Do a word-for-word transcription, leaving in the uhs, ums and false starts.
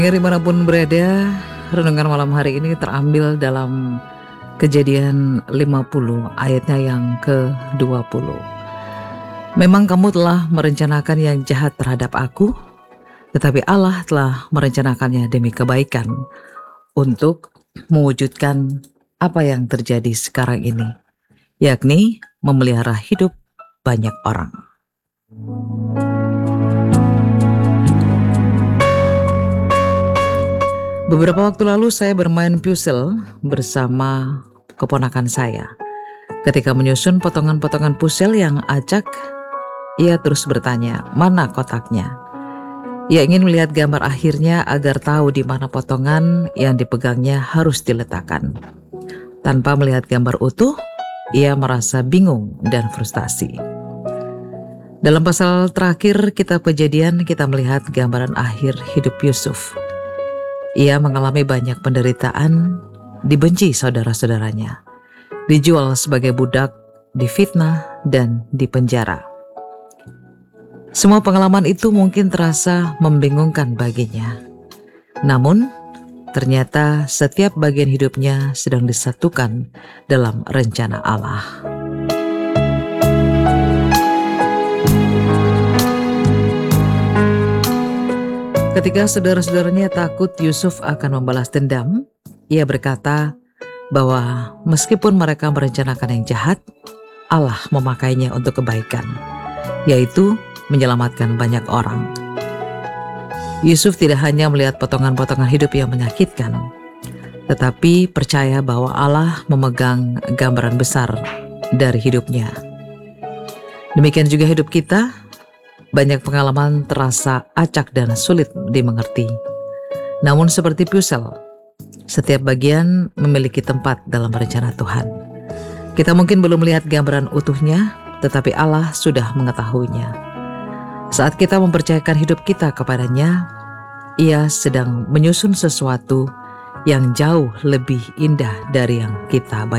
Dimanapun berada, renungan malam hari ini terambil dalam Kejadian lima puluh ayatnya yang ke dua puluh. Memang kamu telah merencanakan yang jahat terhadap aku, tetapi Allah telah merencanakannya demi kebaikan untuk mewujudkan apa yang terjadi sekarang ini, yakni memelihara hidup banyak orang. Beberapa waktu lalu saya bermain puzzle bersama keponakan saya. Ketika menyusun potongan-potongan puzzle yang acak, ia terus bertanya, mana kotaknya? Ia ingin melihat gambar akhirnya agar tahu di mana potongan yang dipegangnya harus diletakkan. Tanpa melihat gambar utuh, ia merasa bingung dan frustasi. Dalam pasal terakhir kitab Kejadian, kita melihat gambaran akhir hidup Yusuf. Ia mengalami banyak penderitaan, dibenci saudara-saudaranya, dijual sebagai budak, difitnah, dan dipenjara. Semua pengalaman itu mungkin terasa membingungkan baginya. Namun, ternyata setiap bagian hidupnya sedang disatukan dalam rencana Allah. Ketika saudara-saudaranya takut Yusuf akan membalas dendam, ia berkata bahwa meskipun mereka merencanakan yang jahat, Allah memakainya untuk kebaikan, yaitu menyelamatkan banyak orang. Yusuf tidak hanya melihat potongan-potongan hidup yang menyakitkan, tetapi percaya bahwa Allah memegang gambaran besar dari hidupnya. Demikian juga hidup kita. Banyak pengalaman terasa acak dan sulit dimengerti. Namun seperti puzzle, setiap bagian memiliki tempat dalam rencana Tuhan. Kita mungkin belum melihat gambaran utuhnya, tetapi Allah sudah mengetahuinya. Saat kita mempercayakan hidup kita kepadanya, Ia sedang menyusun sesuatu yang jauh lebih indah dari yang kita bayangkan.